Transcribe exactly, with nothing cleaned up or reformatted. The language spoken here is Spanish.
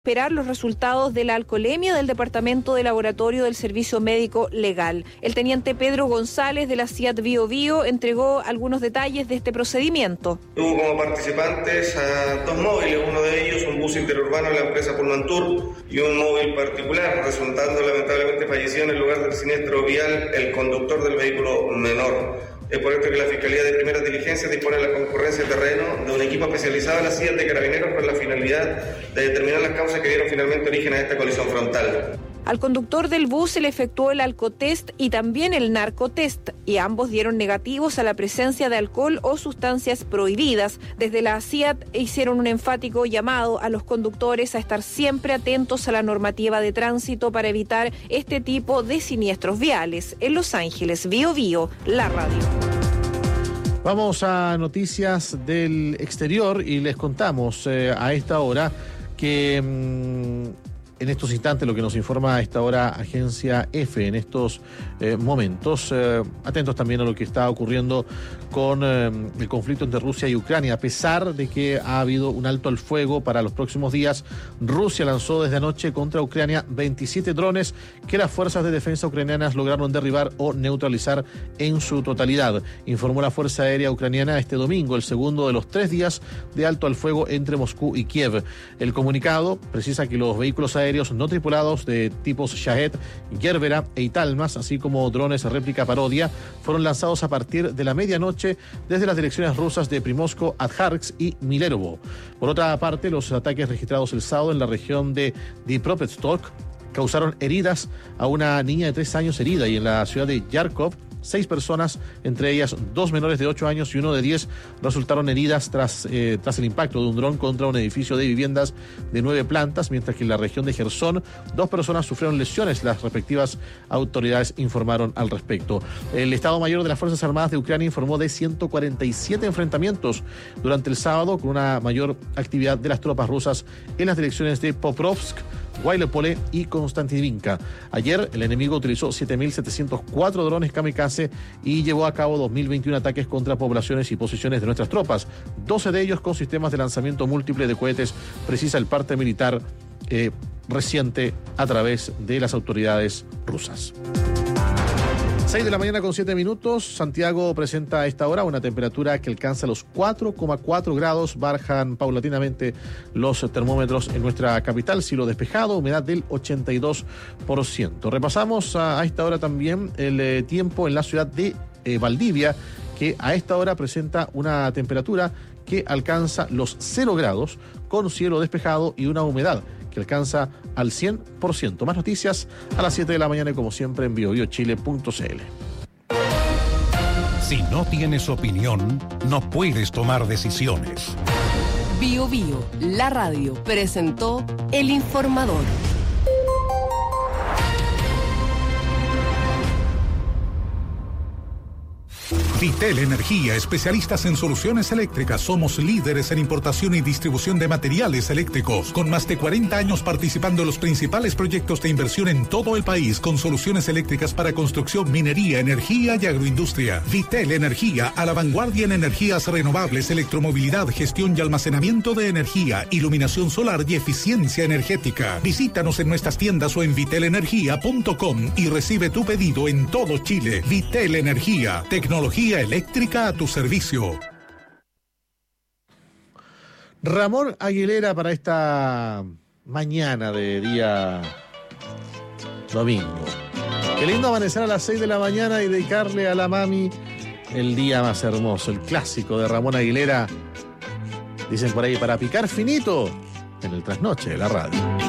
esperar los resultados de la alcoholemia del Departamento de Laboratorio del Servicio Médico Legal. El teniente Pedro González de la C I A T Bio Bio entregó algunos detalles de este procedimiento. Tuvo como participantes a dos móviles, uno de ellos un bus interurbano de la empresa Pullmantur y un móvil particular, resultando lamentablemente fallecido en el lugar del siniestro vial el conductor del vehículo menor. Es por esto que la Fiscalía de Primera Diligencia dispone de la concurrencia de terreno de un equipo especializado en la C I A T de Carabineros con la finalidad de determinar las causas que dieron finalmente origen a esta colisión frontal. Al conductor del bus se le efectuó el alcotest y también el narcotest, y ambos dieron negativos a la presencia de alcohol o sustancias prohibidas. Desde la C I A T hicieron un enfático llamado a los conductores a estar siempre atentos a la normativa de tránsito para evitar este tipo de siniestros viales. En Los Ángeles, Bio Bio, la radio. Vamos a noticias del exterior y les contamos eh, a esta hora que mmm, en estos instantes lo que nos informa a esta hora Agencia F en estos eh, momentos. Eh, atentos también a lo que está ocurriendo con eh, el conflicto entre Rusia y Ucrania. A pesar de que ha habido un alto al fuego para los próximos días, Rusia lanzó desde anoche contra Ucrania veintisiete drones que las fuerzas de defensa ucranianas lograron derribar o neutralizar en su totalidad, informó la Fuerza Aérea Ucraniana este domingo, el segundo de los tres días de alto al fuego entre Moscú y Kiev. El comunicado precisa que los vehículos aéreos no tripulados de tipos Shahed, Gerbera e Italmas, así como drones réplica parodia, fueron lanzados a partir de la medianoche desde las direcciones rusas de Primorsko, Ajtarsk y Milerovo. Por otra parte, los ataques registrados el sábado en la región de Dnipropetrovsk causaron heridas a una niña de tres años herida, y en la ciudad de Yarkov, seis personas, entre ellas dos menores de ocho años y uno de diez, resultaron heridas tras, eh, tras el impacto de un dron contra un edificio de viviendas de nueve plantas, mientras que en la región de Jersón, dos personas sufrieron lesiones. Las respectivas autoridades informaron al respecto. El Estado Mayor de las Fuerzas Armadas de Ucrania informó de ciento cuarenta y siete enfrentamientos durante el sábado, con una mayor actividad de las tropas rusas en las direcciones de Pokrovsk, Guaylopole y Konstantininka. Ayer el enemigo utilizó siete mil setecientos cuatro drones kamikaze y llevó a cabo dos mil veintiuno ataques contra poblaciones y posiciones de nuestras tropas, doce de ellos con sistemas de lanzamiento múltiple de cohetes, precisa el parte militar eh, reciente a través de las autoridades rusas. seis de la mañana con siete minutos. Santiago presenta a esta hora una temperatura que alcanza los cuatro coma cuatro grados. Bajan paulatinamente los termómetros en nuestra capital. Cielo despejado, humedad del ochenta y dos por ciento. Repasamos a, a esta hora también el eh, tiempo en la ciudad de eh, Valdivia, que a esta hora presenta una temperatura que alcanza los cero grados, con cielo despejado y una humedad que alcanza al cien por ciento. Más noticias a las siete de la mañana y como siempre en bio bio chile punto c l. Si no tienes opinión, no puedes tomar decisiones. Bio Bio, la radio, presentó El Informador. Vitel Energía, especialistas en soluciones eléctricas. Somos líderes en importación y distribución de materiales eléctricos, con más de cuarenta años participando en los principales proyectos de inversión en todo el país, con soluciones eléctricas para construcción, minería, energía y agroindustria. Vitel Energía, a la vanguardia en energías renovables, electromovilidad, gestión y almacenamiento de energía, iluminación solar y eficiencia energética. Visítanos en nuestras tiendas o en vitel energía punto com y recibe tu pedido en todo Chile. Vitel Energía, tecnología eléctrica a tu servicio. Ramón Aguilera para esta mañana de día domingo. Qué lindo amanecer a las seis de la mañana y dedicarle a la mami el día más hermoso. El clásico de Ramón Aguilera, dicen por ahí, para picar finito en el trasnoche de la radio.